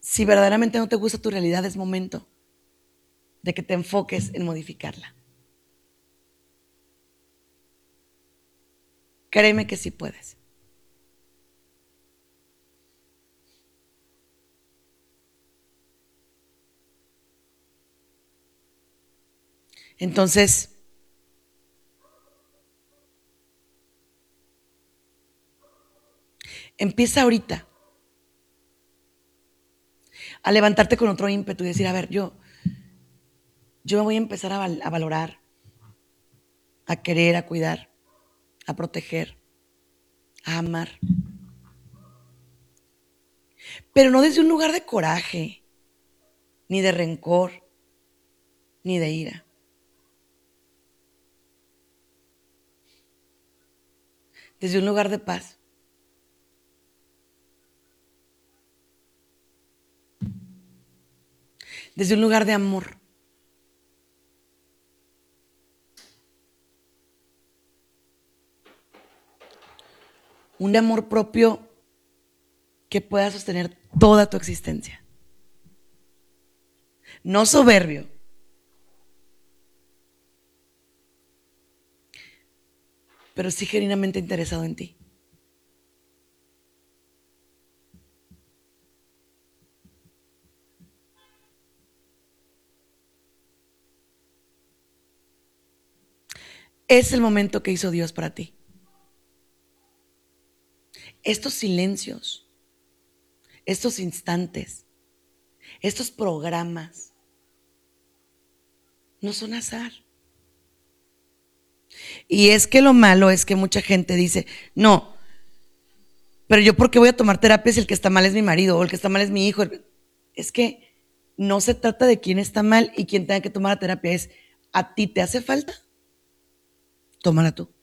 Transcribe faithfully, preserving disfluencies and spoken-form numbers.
Si verdaderamente no te gusta tu realidad, es momento de que te enfoques en modificarla. Créeme que sí puedes. Entonces, empieza ahorita a levantarte con otro ímpetu y decir, a ver, yo, yo me voy a empezar a, val- a valorar, a querer, a cuidar, a proteger, a amar. Pero no desde un lugar de coraje, ni de rencor, ni de ira. Desde un lugar de paz. Desde un lugar de amor. Un amor propio que pueda sostener toda tu existencia. No soberbio, pero sí genuinamente interesado en ti. Es el momento que hizo Dios para ti. Estos silencios, estos instantes, estos programas, no son azar. Y es que lo malo es que mucha gente dice, no, pero yo por qué voy a tomar terapia si el que está mal es mi marido o el que está mal es mi hijo. Es que no se trata de quién está mal y quién tenga que tomar la terapia, es, ¿a ti te hace falta? Tómala tú.